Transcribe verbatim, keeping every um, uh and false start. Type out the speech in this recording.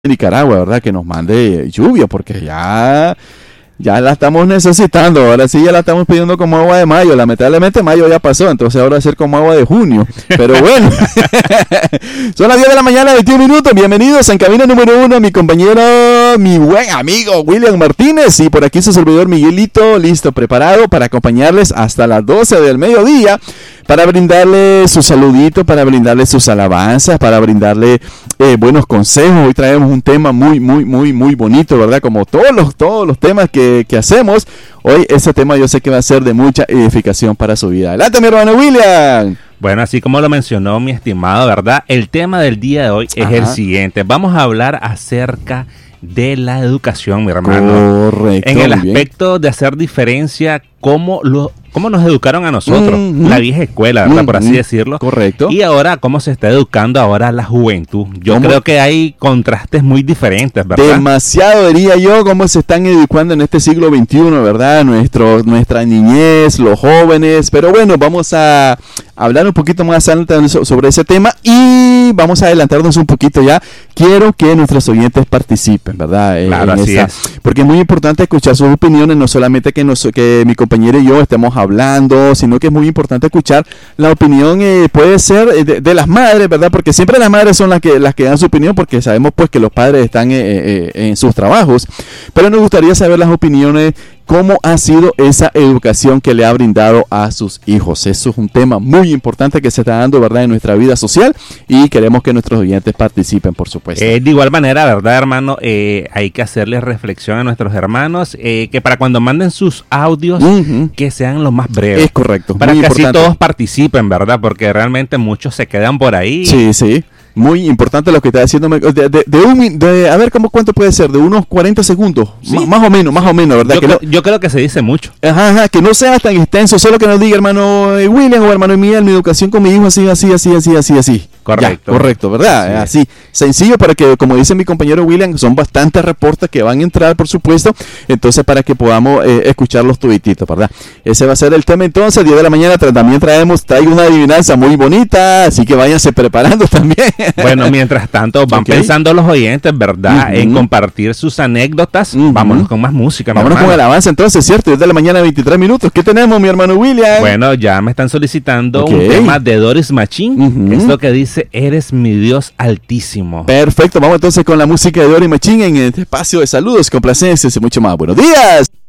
Nicaragua, ¿verdad? Que nos mande lluvia, porque ya, ya la estamos necesitando. Ahora sí ya la estamos pidiendo como agua de mayo. Lamentablemente mayo ya pasó, entonces ahora va a ser como agua de junio. Pero bueno, son las diez de la mañana, veintiún minutos. Bienvenidos en cabina número uno, mi compañero, mi buen amigo William Martínez. Y por aquí su servidor Miguelito, listo, preparado para acompañarles hasta las doce del mediodía. Para brindarle su saludito, para brindarle sus alabanzas, para brindarle eh, buenos consejos. Hoy traemos un tema muy, muy, muy, muy bonito, ¿verdad? Como todos los, todos los temas que, que hacemos. Hoy ese tema yo sé que va a ser de mucha edificación para su vida. Adelante, mi hermano William. Bueno, así como lo mencionó mi estimado, ¿verdad? El tema del día de hoy es Ajá. el siguiente. Vamos a hablar acerca de la educación, mi hermano. Correcto. En el aspecto bien. de hacer diferencia, cómo lo... ¿Cómo nos educaron a nosotros? Mm-hmm. La vieja escuela, ¿verdad? Mm-hmm. Por así decirlo. Correcto. Y ahora, ¿cómo se está educando ahora la juventud? Yo ¿Cómo? creo que hay contrastes muy diferentes, ¿verdad? Demasiado, diría yo, cómo se están educando en este siglo veintiuno, ¿verdad? Nuestro, nuestra niñez, los jóvenes. Pero bueno, vamos a hablar un poquito más adelante sobre ese tema y vamos a adelantarnos un poquito ya. Quiero que nuestros oyentes participen, ¿verdad? Claro, en así esa, es. Porque es muy importante escuchar sus opiniones, no solamente que, nos, que mi compañero y yo estemos hablando, sino que es muy importante escuchar la opinión, eh, puede ser eh, de, de las madres, ¿verdad? Porque siempre las madres son las que las que dan su opinión, porque sabemos pues que los padres están eh, eh, en sus trabajos, pero nos gustaría saber las opiniones, cómo ha sido esa educación que le ha brindado a sus hijos. Eso es un tema muy importante que se está dando, ¿verdad?, en nuestra vida social, y queremos que nuestros oyentes participen, por supuesto. Eh, de igual manera, ¿verdad, hermano? Eh, hay que hacerles reflexión a nuestros hermanos, eh, que para cuando manden sus audios, uh-huh. que sean los más breves. Es correcto. Para muy que importante. así todos participen, ¿verdad? Porque realmente muchos se quedan por ahí. Sí, sí. Muy importante lo que está diciendo. De, de, de un, de, a ver, ¿cómo, ¿cuánto puede ser? De unos cuarenta segundos. Sí. M- más o menos, más o menos, ¿verdad? Yo, que creo, no, yo creo que se dice mucho. Ajá, ajá, que no sea tan extenso. Solo que nos diga, hermano William o hermano Miguel, mi educación con mi hijo así, así, así, así, así, así. Correcto. Ya, correcto, ¿verdad? Sí. Así, sencillo para que, como dice mi compañero William, son bastantes reportes que van a entrar, por supuesto. Entonces, para que podamos eh, escucharlos tudititos, ¿verdad? Ese va a ser el tema entonces. diez de la mañana tra- también traemos, traigo una adivinanza muy bonita, así que váyanse preparando también. Bueno, mientras tanto, van okay. pensando los oyentes, ¿verdad? Uh-huh. En compartir sus anécdotas. Uh-huh. Vámonos con más música, Vámonos con el avance entonces, ¿cierto? diez de la mañana, veintitrés minutos. ¿Qué tenemos, mi hermano William? Bueno, ya me están solicitando okay. un tema de Doris Machine. Uh-huh. Es lo que dice, eres mi Dios altísimo. Perfecto, vamos entonces con la música de Doris Machine en este espacio de saludos, complacencias y mucho más. Buenos días.